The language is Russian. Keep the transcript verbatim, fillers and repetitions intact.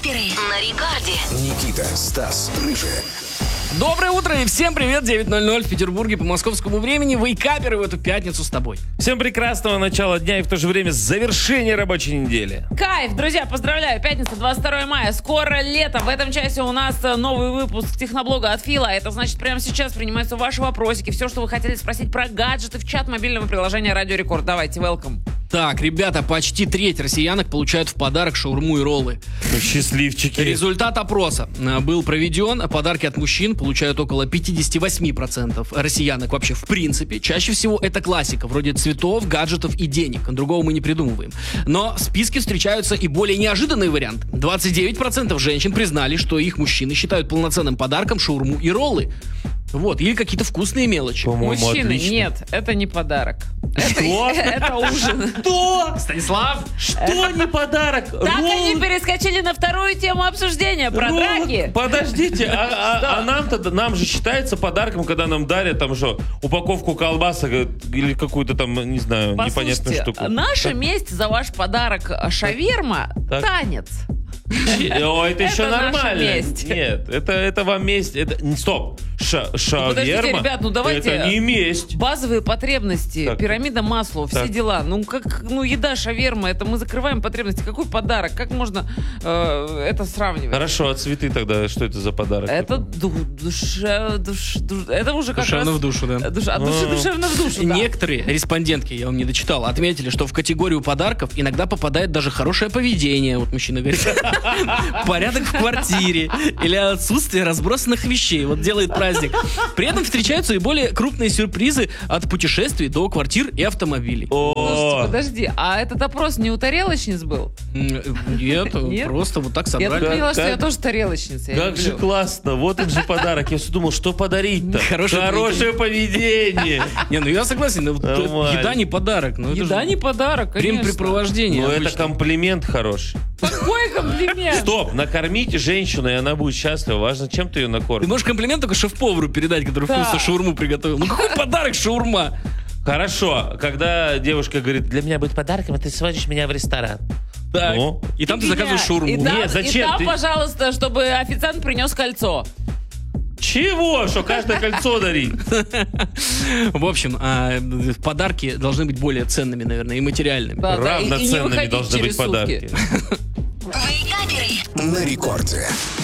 Вейкаперы на рекорде. Никита, Стас, Рыжая. Доброе утро и всем привет. девять ноль ноль в Петербурге по московскому времени. Вейкаперы в эту пятницу с тобой. Всем прекрасного начала дня и в то же время завершения рабочей недели. Кайф, друзья, поздравляю. Пятница, двадцать второе мая. Скоро лето. В этом часе у нас новый выпуск техноблога от Фила. Это значит, прямо сейчас принимаются ваши вопросики. Все, что вы хотели спросить про гаджеты, в чат мобильного приложения Радио Рекорд. Давайте, welcome. Так, ребята, почти треть россиянок получают в подарок шаурму и роллы. Ну, счастливчики. Результат опроса был проведен. Подарки от мужчин получают около пятьдесят восемь процентов россиянок вообще в принципе. Чаще всего это классика, вроде цветов, гаджетов и денег. Другого мы не придумываем. Но в списке встречаются и более неожиданные варианты. двадцать девять процентов женщин признали, что их мужчины считают полноценным подарком шаурму и роллы. Вот, или какие-то вкусные мелочи. По-моему, Мужчины, отлично. нет, это не подарок. Что? Это ужин. Что? Станислав? Что не подарок? Так они перескочили на вторую тему обсуждения про Роллы? драки. Подождите, а, а- а нам-то нам же считается подарком, когда нам дарят там что, упаковку колбасок или какую-то там, не знаю, непонятную Послушайте, штуку. наша месть за ваш подарок шаверма Так. танец. О, это еще Это наша нормально. месть. Нет, это, это вам месть. Это... н- Стоп. Ша- шаверма. подождите, ребят, ну давайте- Это не месть. Базовые потребности, Так. пирамида Маслоу, все Так. дела. Ну, как, ну, еда, шаверма, это мы закрываем потребности. Какой подарок? Как можно э, это сравнивать? Хорошо, а цветы тогда, что это за подарок? Это ду- душе, душ, душ- это уже как Душевно раз... в душу, да. Душ- от души, А. душевно в душу, да. Некоторые респондентки, я вам не дочитал, отметили, что в категорию подарков иногда попадает даже хорошее поведение. Вот мужчина говорит, порядок в квартире или отсутствие разбросанных вещей. Вот делает праздник. При этом встречаются и более крупные сюрпризы от путешествий до квартир и автомобилей. Слушайте, О, подожди, а этот опрос не у тарелочниц был? М, Нет, Нет? просто вот так Я тут собрали. поняла, что как- я тоже тарелочница. я как же люблю. классно. Вот он же подарок. Я все думал, что подарить-то? Хорошее Хорошее поведение. Не, ну я согласен, ну, вот Нормально. еда не подарок. Ну, это Еда же не подарок, конечно. времяпрепровождение. Ну, это обычно. комплимент хороший. Какой комплимент? Стоп, накормите женщину, и она будет счастлива. Важно, чем ты ее Ты накормишь. можешь комплимент только шеф-повару передать, который Да. вкусно шаурму приготовил. Ну какой подарок шаурма? Хорошо, когда девушка говорит, для меня будет подарком, а ты сводишь меня в ресторан. Так. Ну? И там ты Меня. заказываешь шаурму. И там, Нет, зачем? и там Ты- пожалуйста, чтобы официант принес кольцо. Чего? Что каждое кольцо дарить? В общем, а, подарки должны быть более ценными, наверное, и материальными. Да, да, и- и не Равноценными выходить должны быть через сутки. подарки. Вейкаперы. На рекорде.